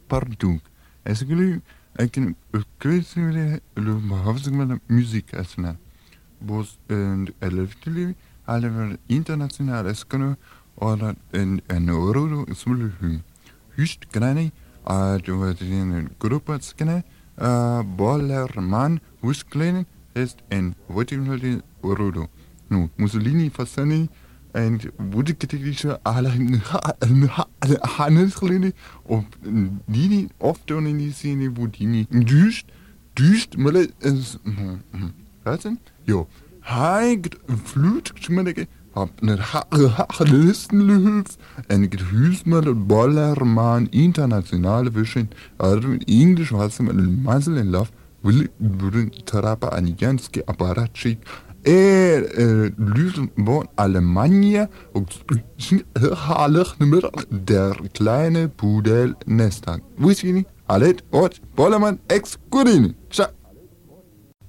pardon. Est-ce que ik weet niet muziek is na. Bos elefantlie alle internationaal is kunnen oder en euro smule hust kleine du wat in groepen skene Bollerman husklein ist en wat in euro. Nu Mussolini fasani en woedekritische alle Hannesgelinde op die oft in die scene wo die duist maar is wat denn? Jo, hij vloed schmiddige op een listenlehuf en ik huis met een Bollerman internationale wischen also in Englisch was met een mazzel en laf wil trapa an janske apparatschik Lüsen von Alemannia und Halig der kleine Pudel Nestag. Wusste ich nicht? Allet, Bollermann, ex-Gurini. Ciao.